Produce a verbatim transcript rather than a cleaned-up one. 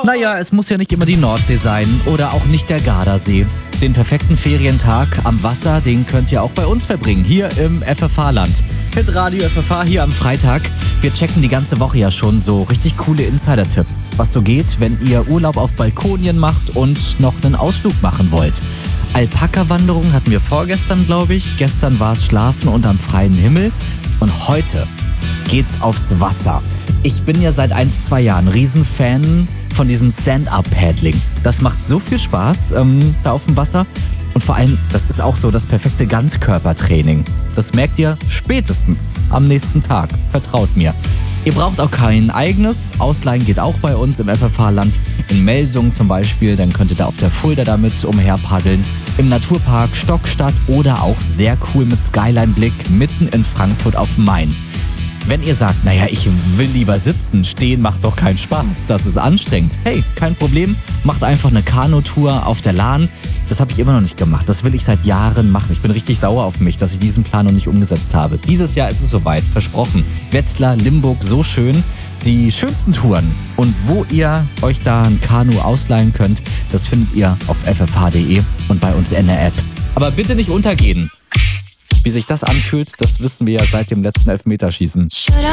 Naja, es muss ja nicht immer die Nordsee sein oder auch nicht der Gardasee. Den perfekten Ferientag am Wasser, den könnt ihr auch bei uns verbringen, hier im F F H-Land. Mit Radio F F H hier am Freitag. Wir checken die ganze Woche ja schon so richtig coole Insider-Tipps, was so geht, wenn ihr Urlaub auf Balkonien macht und noch einen Ausflug machen wollt. Alpaka-Wanderung hatten wir vorgestern, glaube ich. Gestern war es Schlafen unterm freien Himmel. Und heute geht's aufs Wasser. Ich bin ja seit ein, zwei Jahren Riesenfan von diesem Stand-Up-Paddling. Das macht so viel Spaß ähm, da auf dem Wasser. Und vor allem, das ist auch so das perfekte Ganzkörpertraining. Das merkt ihr spätestens am nächsten Tag. Vertraut mir. Ihr braucht auch kein eigenes. Ausleihen geht auch bei uns im F F H-Land. In Melsungen zum Beispiel, dann könnt ihr da auf der Fulda damit umherpaddeln. Im Naturpark Stockstadt oder auch sehr cool mit Skyline-Blick mitten in Frankfurt auf dem Main. Wenn ihr sagt, naja, ich will lieber sitzen, stehen macht doch keinen Spaß, das ist anstrengend. Hey, kein Problem, macht einfach eine Kanutour auf der Lahn. Das habe ich immer noch nicht gemacht, das will ich seit Jahren machen. Ich bin richtig sauer auf mich, dass ich diesen Plan noch nicht umgesetzt habe. Dieses Jahr ist es soweit, versprochen. Wetzlar, Limburg, so schön. Die schönsten Touren und wo ihr euch da ein Kanu ausleihen könnt, das findet ihr auf f f h punkt d e und bei uns in der App. Aber bitte nicht untergehen. Wie sich das anfühlt, das wissen wir ja seit dem letzten Elfmeterschießen.